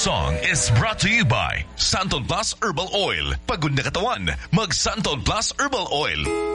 song is brought to you by Santon Plus Herbal Oil. Pagod na katawan, mag Santon Plus Herbal Oil.